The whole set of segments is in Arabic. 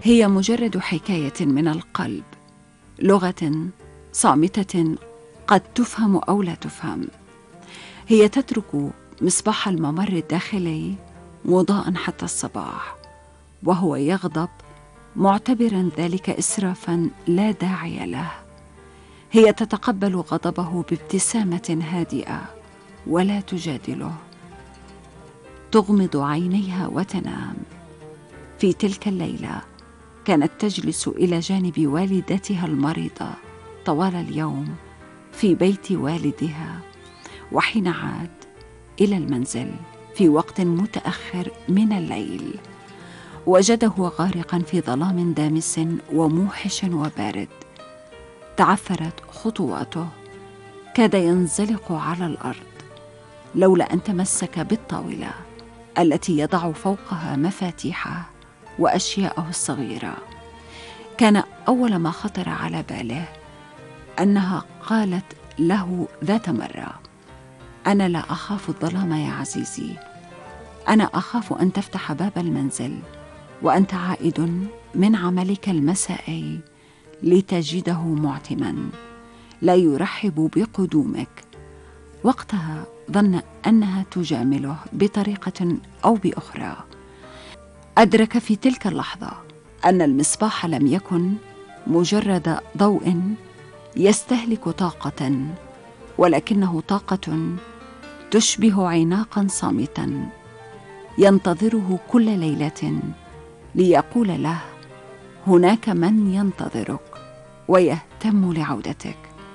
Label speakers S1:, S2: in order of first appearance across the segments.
S1: هي مجرد حكاية من القلب، لغة صامتة قد تفهم أو لا تفهم. هي تترك مصباح الممر الداخلي مضاء حتى الصباح، وهو يغضب معتبرا ذلك إسرافا لا داعي له. هي تتقبل غضبه بابتسامة هادئة ولا تجادله، تغمض عينيها وتنام. في تلك الليلة كانت تجلس إلى جانب والدتها المريضة طوال اليوم في بيت والدها، وحين عاد إلى المنزل في وقت متأخر من الليل وجده غارقا في ظلام دامس وموحش وبارد. تعثرت خطواته، كاد ينزلق على الأرض لولا أن تمسك بالطاولة التي يضع فوقها مفاتيحه وأشياءه الصغيرة. كان أول ما خطر على باله أنها قالت له ذات مرة: أنا لا أخاف الظلام يا عزيزي، أنا أخاف أن تفتح باب المنزل وأنت عائد من عملك المسائي لتجده معتما لا يرحب بقدومك. وقتها ظن أنها تجامله بطريقة أو بأخرى. أدرك في تلك اللحظة أن المصباح لم يكن مجرد ضوء يستهلك طاقة، ولكنه طاقة تشبه عناقا صامتا ينتظره كل ليلة ليقول له: هناك من ينتظرك ويهتم لعودتك.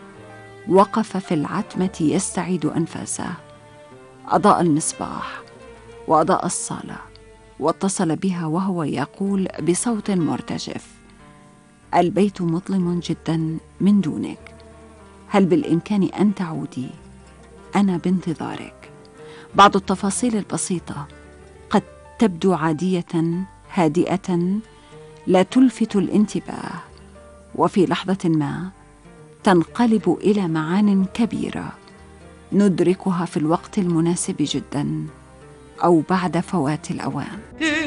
S1: وقف في العتمة يستعيد أنفاسه. أضاء المصباح وأضاء الصالة واتصل بها وهو يقول بصوت مرتجف: البيت مظلم جدا من دونك، هل بالإمكان أن تعودي؟ أنا بانتظارك. بعض التفاصيل البسيطة قد تبدو عادية هادئة لا تلفت الانتباه، وفي لحظة ما تنقلب إلى معان كبيرة ندركها في الوقت المناسب جدا أو بعد فوات الأوان.